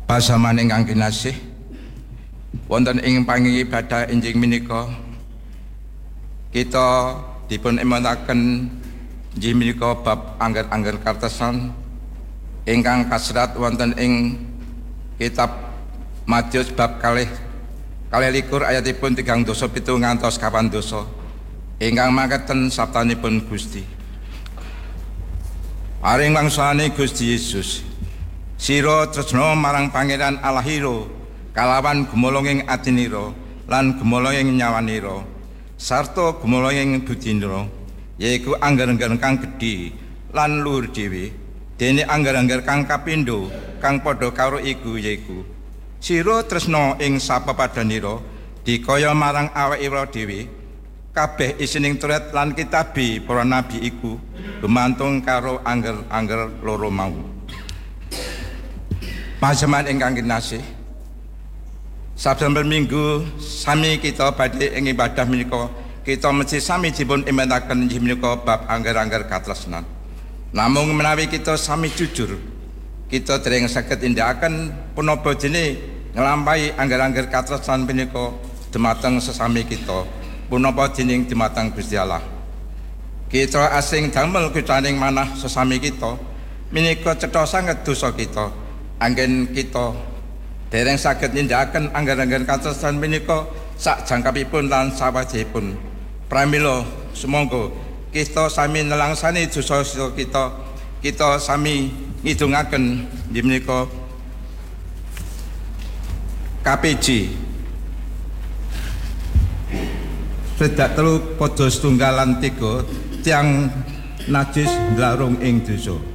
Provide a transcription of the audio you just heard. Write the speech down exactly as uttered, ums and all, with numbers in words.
Pasaman ingkang kinasih, wonten ing pangibadah enjing menika kita dipun emanaken injih menika bab angger-angger kartesan ingkang kaserat wonten ing kitab Matius bab kalih kalih likur ayatipun tigang dosa pitu ngantos kapan dosa ingkang mangketen sabtanipun Gusti. Aring wangsane Gusti Yesus, sira tresna marang Pangeran Allahira kalawan gumolonging atinira lan gumolonging nyawanira sarta gumolonging budinira, yaiku angger-angger kang gedhe lan luhur dhewe. Dene angger-angger kang kapindho kang padha karo iku yaiku sira tresna ing sapepadanira dikaya marang awakira dhewe. Kabeh isining turet lan kitabe para nabi iku gumantung karo angger-angger loro mau. Pasaman ingkang kinasih, saben minggu sami kita badhe ing ibadah menika kita mesti sami dipun imentaken injih menika bab angger-angger katresnan. Namung menawi kita sami jujur, kita dereng saged indakaken punapa dene nglampahi angger-angger katresnan menika dumateng sesami kita, punapa dening dumateng Gusti Allah. Kita asing damel kutaning manah sesami kita menika cetha sanget dosa kita. Anggen kita dereng saged nindakaken angger-angger katresnan menika sak jangkapipun lan sawajipun. Pramila sumangga kita sami nelangsani dosa kita, kita sami ngidungaken injih menika K P J sedak telu padha setunggal lan tiga tiang najis ndlarung ing dosa.